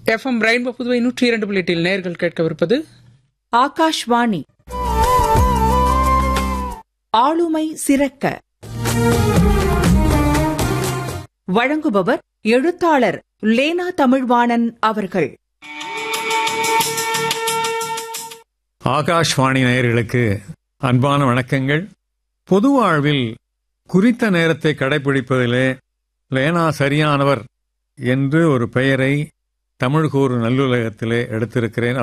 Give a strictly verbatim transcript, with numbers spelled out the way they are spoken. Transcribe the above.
FM rainbow Puduvai நூற்றி இரண்டு புள்ளி எட்டில் நேயர்கள் கேட்கவிருப்பது ஆகாஷ்வாணி ஆளுமை சிறக்க. வழங்குபவர் எழுத்தாளர் லேனா தமிழ்வாணன் அவர்கள். ஆகாஷ்வாணி நேயர்களுக்கு அன்பான வணக்கங்கள். பொது வாழ்வில் குறித்த நேரத்தை கடைபிடிப்பதிலே லேனா சரியானவர் என்று ஒரு பெயரை தமிழ் கூறு நல்லுலகத்திலே எடுத்திருக்கிறேன்.